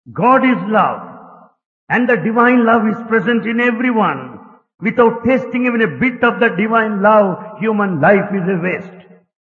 God is love, and the divine love is present in everyone. Without tasting even a bit of the divine love, human life is a waste.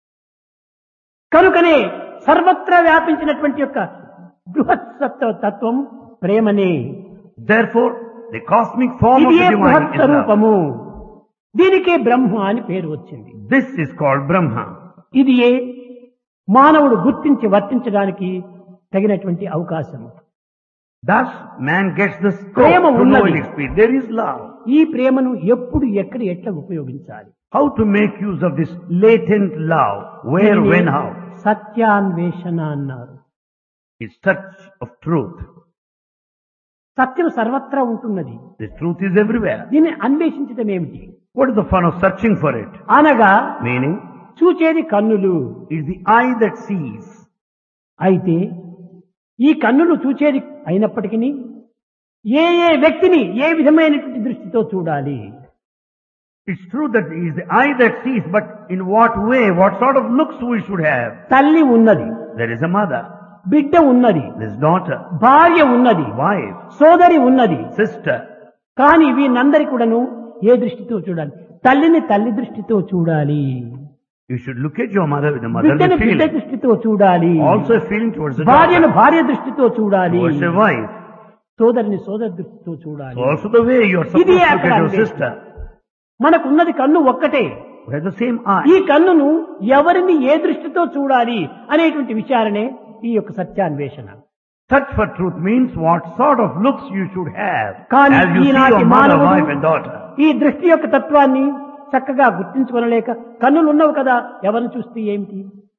కనుకనే సర్వత్రా వ్యాపించినటువంటి యొక్క బృహత్సత్వ తత్వం ప్రేమనే. Therefore, the cosmic form of ఇది the divine బృహత్ is love. స్వరూపము. దీనికే బ్రహ్మ అని పేరు వచ్చింది. This is called Brahma. ఇది మానవుడు గుర్తించి వర్తించడానికి తగినటువంటి అవకాశం. Thus, man gets the scope Prema to know ఉన్నది. and experience. There is love. ఈ ప్రేమను ఎప్పుడు ఎక్కడ ఎట్లా ఉపయోగించాలి? How to make use of this latent love? Where, దీనిని when, how? సత్యాన్వేషణ అన్నారు. It's search of truth. సత్యం సర్వత్రా ఉంటున్నది. The truth is everywhere. దీన్ని అన్వేషించడం ఏమిటి? What is the fun of searching for it? అనగా Meaning, చూచేది కన్నులు. it's the eye that sees. అయితే ఈ కన్నులు చూచేది అయినప్పటికీ ఏ వ్యక్తిని ఏ విధమైనటువంటి దృష్టితో చూడాలి? It's true that it is the eye that sees, but in what way, what sort of looks we should have? తల్లి ఉన్నది, There is a mother, బిడ్డ ఉన్నది, there's daughter, భార్య ఉన్నది, wife, సోదరి ఉన్నది. sister. కానీ వీళ్ళందరి కూడాను ఏ దృష్టితో చూడాలి? తల్లిని తల్లి దృష్టితో చూడాలి, You should look at your mother with a motherly బిడ్డని బిడ్డ feeling. దృష్టితో చూడాలి, Also a feeling towards the భార్యను daughter, భార్య దృష్టితో చూడాలి, towards a wife. సోదరిని సోదరి దృష్టితో చూడాలి. So also the way you are supposed ఇది to look అక్కడ at your అన్వేషణ. sister. మనకున్నది కన్ను ఒక్కటే. We have the same ఈ eye. కన్నును ఎవరిని ఏ దృష్టితో చూడాలి అనేటువంటి విచారణే ఈ యొక్క సత్యాన్వేషణ. Search for truth means what sort of looks you should have కానీ as you see ఈనాటి your mother, మానవుడు wife and daughter. ఈ దృష్టి యొక్క తత్వాన్ని చక్కగా గుర్తించుకొనలేక కన్నులు ఉన్నవి కదా ఎవరిని చూస్తే ఏమిటి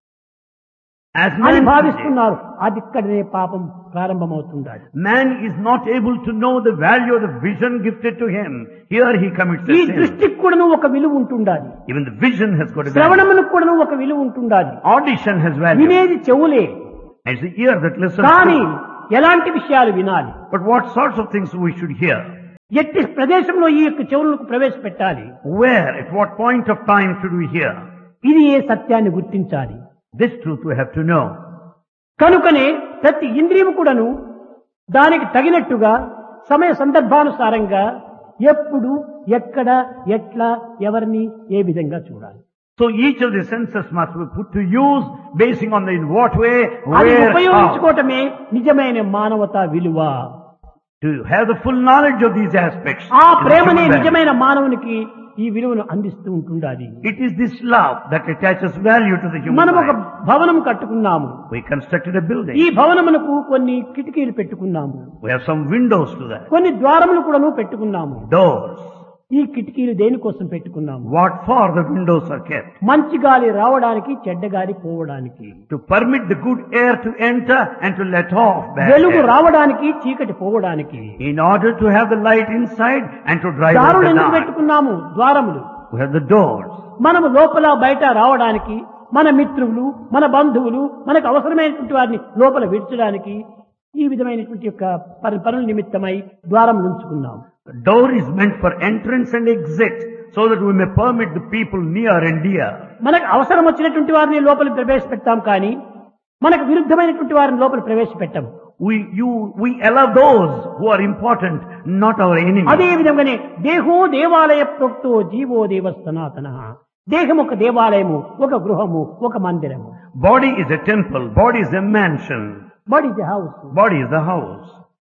As అని man today, భావిస్తున్నారు. అది ఇక్కడనే పాపం ప్రారంభమవుతుండాలి. man is not able to know the value of the vision gifted to him. Here he commits ఈ a sin. దృష్టికి కూడాను ఒక విలువ ఉంటుండాలి. Even the vision has got a value. శ్రవణమునకు కూడాను ఒక విలువ ఉంటుండాలి. Audition has value. వినేది చెవులే, It's the ear that listens కానీ to. ఎలాంటి విషయాలు వినాలి? But what sorts of things we should hear? ఎట్టి ప్రదేశంలో ఈ యొక్క చెవులకు ప్రవేశపెట్టాలి? Where, at what point of time should we hear? ఇది ఏ సత్యాన్ని గుర్తించాలి. This truth we have to know. కనుకనే ప్రతి ఇంద్రియము కూడాను దానికి తగినట్టుగా సమయ సందర్భానుసారంగా ఎప్పుడు ఎక్కడ ఎట్లా ఎవరిని ఏ విధంగా చూడాలి. So each of the senses must be put to use basing on the in what way, అది where, how. ఉపయోగించుకోవటమే నిజమైన మానవతా విలువ. To have the full knowledge of these aspects. ఆ is the ప్రేమనే human value. నిజమైన మానవునికి ఈ విలువను అందిస్తూ ఉంటుండాలి. It is this love that attaches value to the human మనం ఒక life. భవనం కట్టుకున్నాము. We constructed a building. ఈ భవనమునకు కొన్ని కిటికీలు పెట్టుకున్నాము, We have some windows to that. కొన్ని ద్వారములు కూడాను పెట్టుకున్నాము. Doors. ఈ కిటికీలు దేనికోసం పెట్టుకున్నాము? What for the windows are kept? మంచి గాలి రావడానికి, చెడ్డ గాలి పోవడానికి. To permit the good air to enter and to let off bad వెలుగు air. రావడానికి, చీకటి పోవడానికి. In order to have the light inside and to drive out దారులు the ఎందుకు dark. పెట్టుకున్నాము? ద్వారములు. We have the doors. మనము లోపల బయట రావడానికి, మన మిత్రులు, మన బంధువులు, మనకు అవసరమైనటువంటి వారిని లోపల విడిచడానికి ఈ విధమైనటువంటి యొక్క పనుల నిమిత్తమై ద్వారములు ఉంచుకున్నాము. The door is meant for entrance and exit so that we may permit the people near and dear. మనకు అవసరం వచ్చినటువంటి వారిని లోపల ప్రవేశపెడతాం కానీ మనకు విరుద్ధమైనటువంటి వారిని లోపల ప్రవేశపెట్టాం. We allow those who are important, not our enemies. అదే విధంగానే దేహో దేవాలయ ప్రోక్తో జీవో దేవ సనాతన. దేహం ఒక దేవాలయము, ఒక గృహము, ఒక మందిరము. Body is a temple, body is a mansion, what is the house? body is the house.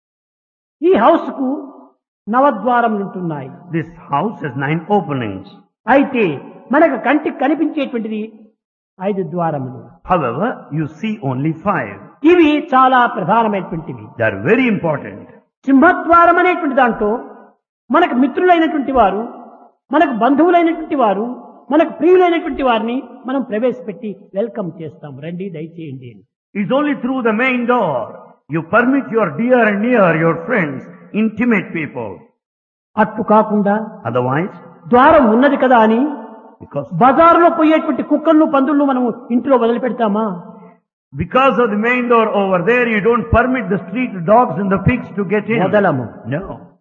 ఈ హౌస్ కు నవద్వారములు ఉంటున్నాయి. This house has 9 openings. అయితే మనకు కంటికి కనిపించేటువంటిది 5 ద్వారములు. However, you see only 5. ఇవి చాలా ప్రధానమైనటువంటివి. They are very important. సింహద్వారం అనేటువంటి దాంట్లో మనకు మిత్రులైనటువంటి వారు, మనకు బంధువులైనటువంటి వారు, మనకు ప్రియులైనటువంటి వారిని మనం ప్రవేశపెట్టి వెల్కమ్ చేస్తాం. రండి, దయచేయండి. It's only through the main door. You permit your dear and near, your friends, intimate people. అట్టు కాకుండా Otherwise, ద్వారం ఉన్నది కదా అని because బజారులో పోయేటువంటి కుక్కలను, పందులను మనం ఇంట్లో వదిలిపెడతామా? Because of the main door over there, you don't permit the street dogs and the pigs to get in. వదలము. No.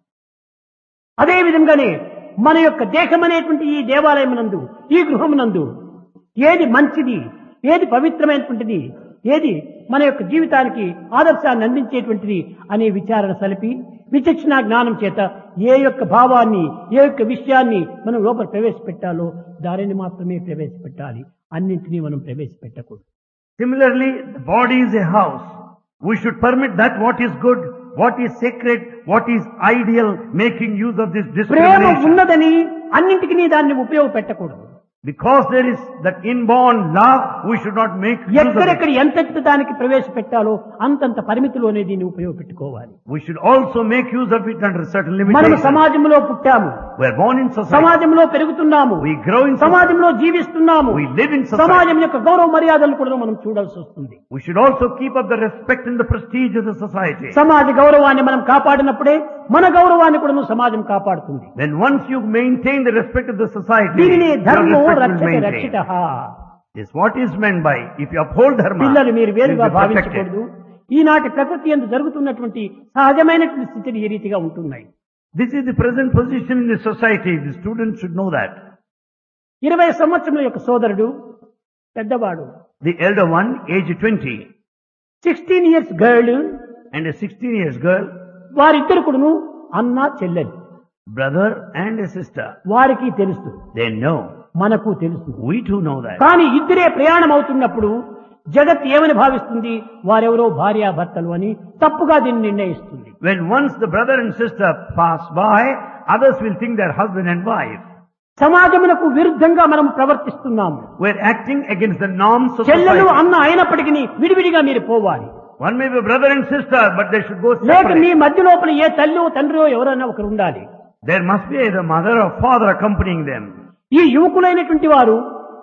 అదే విధంగానే మన యొక్క దేహం అనేటువంటి ఈ దేవాలయమునందు, ఈ గృహమునందు ఏది మంచిది, ఏది పవిత్రమైనటువంటిది, ఏది మన యొక్క జీవితానికి ఆదర్శాన్ని అందించేటువంటిది అనే విచారణ సలిపి విచక్షణ జ్ఞానం చేత ఏ యొక్క భావాన్ని ఏ యొక్క విషయాన్ని మనం లోపల ప్రవేశపెట్టాలో దానిని మాత్రమే ప్రవేశపెట్టాలి, అన్నింటినీ మనం ప్రవేశపెట్టకూడదు. Similarly, the body is a house. We should permit that what is good, what is sacred, what is ideal, making use of this Prema discrimination. ఉన్నదని అన్నింటికి దాన్ని ఉపయోగపెట్టకూడదు. Because there is that inborn love, we should not make use of it. ఎక్కడెక్కడ ఎంతెంత దానికి ప్రవేశపెట్టాలో అంతంత పరిమితిలోనే దీన్ని ఉపయోగపెట్టుకోవాలి. We should also make use of it under certain మనం limitations. సమాజంలో పుట్టాము, We are born in society. సమాజంలో పెరుగుతున్నాము, We grow in society. సమాజంలో జీవిస్తున్నాము. We live in society. సమాజం యొక్క గౌరవ మర్యాదలు కూడా మనం చూడాల్సి వస్తుంది. We should also keep up the respect and the prestige of the society. సమాజ గౌరవాన్ని మనం కాపాడినప్పుడే మన గౌరవాన్ని కూడా సమాజం కాపాడుతుంది. Then once you maintain the respect of the society, దీనిని your ధర్మో respect will రక్షతే maintain. Rakshita. Is what is meant by if you uphold dharma, పిల్లలు మీరు you will వేరుగా be protected. భావించకూడదు. ఈనాటి ప్రకృతి యందు జరుగుతున్నటువంటి సహజమైనటువంటి స్థితిని ఈ రీతిగా ఉంటున్నాయి. This is the present position in the society. The students should know that. 20 సంవత్సరముల యొక్క సోదరుడు పెద్దవాడు, The elder one, age 20, 16 years girl, and a 16 years girl, వారిద్దరు కూడాను అన్న చెల్లెలు. brother and a sister. వారికి తెలుసు, They know. మనకు తెలుసు. We too know that. కానీ ఇద్దరే ప్రయాణం అవుతున్నప్పుడు జగత్ ఏమని భావిస్తుంది, వారెవరో భార్యాభర్తలు అని తప్పుగా దీన్ని నిర్ణయిస్తుంది. When once the brother and sister pass by, others will think they're husband and wife. సమాజమునకు విరుద్ధంగా మనం ప్రవర్తిస్తున్నాము. We're acting against the norms of చెల్లెలు society. అన్న అయినప్పటికీ విడివిడిగా మీరు పోవాలి. One may be brother and sister, but they should go లేక మీ separate. మధ్య లోపల ఏ తల్లి తండ్రి ఎవరైనా ఒకరు ఉండాలి. There must be either mother or father accompanying them. ఈ యువకులైనటువంటి వారు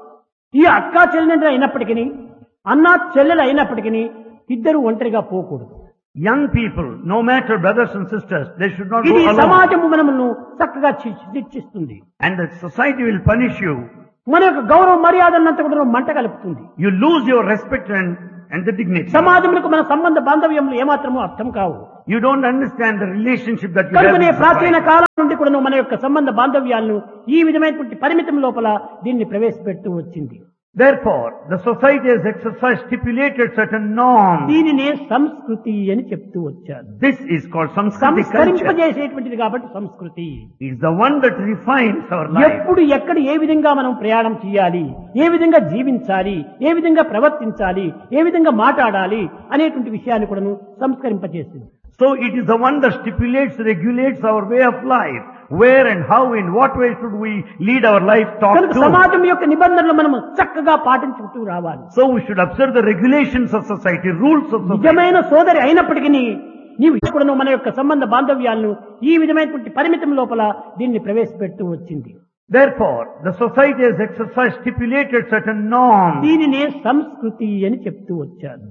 ఈ అక్క చెల్లెలు అయినప్పటికీ అన్న చెల్లెలు అయినప్పటికీ ఇద్దరు ఒంటరిగా పోకూడదు. Young people, no matter brothers and sisters, they should not ఇది go alone. సమాజము మనమును చక్కగా శిక్షిస్తుంది. And the society will punish you. మన యొక్క గౌరవ మర్యాదలంతా కూడా మంట కలుపుతుంది. You lose your respect and the dignity. సమాజములకు మన సంబంధ బాంధవ్యములు ఏమాత్రమూ అర్థం కావు. You don't understand the relationship that you have కనుకనే in ప్రాచీన society. కాలం నుండి కూడా మన యొక్క సంబంధ బాంధవ్యాలను ఈ విధమైనటువంటి పరిమితం లోపల దీన్ని ప్రవేశపెడుతూ వచ్చింది. Therefore, the society has exercised stipulated certain norms. దీనినే సంస్కృతి అని చెప్తూ వచ్చారు. This is called Samskriti culture. సంస్కరింపజేసేటువంటిది కాబట్టి సంస్కృతి. It's the one that refines our life. ఎప్పుడు ఎక్కడ ఏ విధంగా మనం ప్రయాణం చేయాలి, ఏ విధంగా జీవించాలి, ఏ విధంగా ప్రవర్తించాలి, ఏ విధంగా మాట్లాడాలి అనేటువంటి విషయాన్ని కూడా సంస్కరింపజేసింది. So it is the one that stipulates, regulates our way of life. Where and how, in what way should we lead our life, talk కనుక to. సమాజం యొక్క నిబంధనలు మనం చక్కగా పాటించుకుంటూ రావాలి. So we should observe the regulations of society, rules of society. నిజమైన సోదరి అయినప్పటికీ నీవు కూడా మన యొక్క సంబంధ బాంధవ్యాలను ఈ విధమైనటువంటి పరిమితం లోపల దీన్ని ప్రవేశపెడుతూ వచ్చింది. Therefore, the society has exercised stipulated certain norms. దీనినే సంస్కృతి అని చెప్తూ వచ్చారు.